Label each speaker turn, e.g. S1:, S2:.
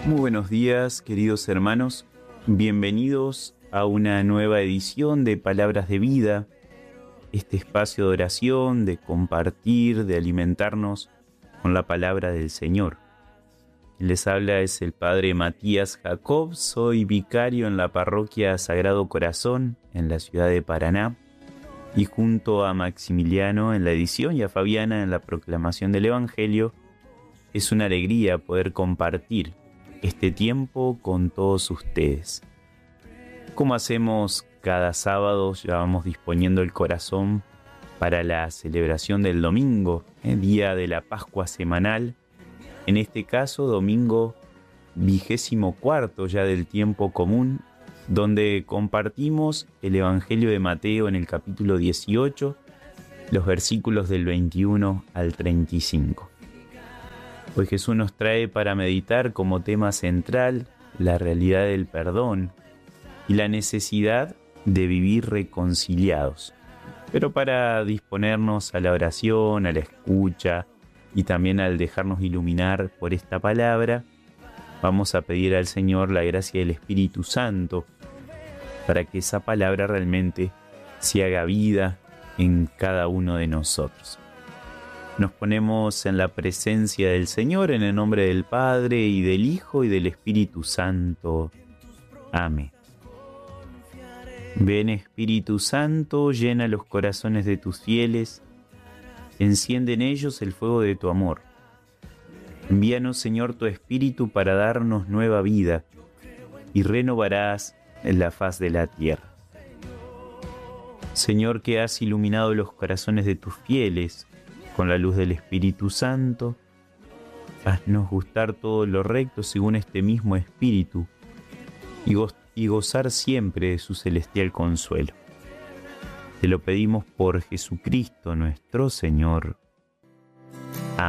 S1: Muy buenos días, queridos hermanos. Bienvenidos a una nueva edición de Palabras de Vida, este espacio de oración, de compartir, de alimentarnos con la palabra del Señor. Quien les habla es el Padre Matías Jacob, soy vicario en la parroquia Sagrado Corazón, en la ciudad de Paraná, y junto a Maximiliano en la edición y a Fabiana en la proclamación del Evangelio, es una alegría poder compartir este tiempo con todos ustedes. Como hacemos cada sábado, ya vamos disponiendo el corazón para la celebración del domingo, día de la Pascua semanal. En este caso, domingo 24 ya del tiempo común, donde compartimos el Evangelio de Mateo en el capítulo 18, los versículos del 21 al 35. Hoy Jesús nos trae para meditar como tema central la realidad del perdón y la necesidad de vivir reconciliados. Pero para disponernos a la oración, a la escucha y también al dejarnos iluminar por esta palabra, vamos a pedir al Señor la gracia del Espíritu Santo para que esa palabra realmente se haga vida en cada uno de nosotros. Nos ponemos en la presencia del Señor en el nombre del Padre y del Hijo y del Espíritu Santo. Amén. Ven Espíritu Santo, llena los corazones de tus fieles, enciende en ellos el fuego de tu amor. Envíanos, Señor, tu Espíritu para darnos nueva vida y renovarás la faz de la tierra. Señor, que has iluminado los corazones de tus fieles con la luz del Espíritu Santo, haznos gustar todo lo recto según este mismo Espíritu y gozar siempre de su celestial consuelo. Te lo pedimos por Jesucristo nuestro Señor.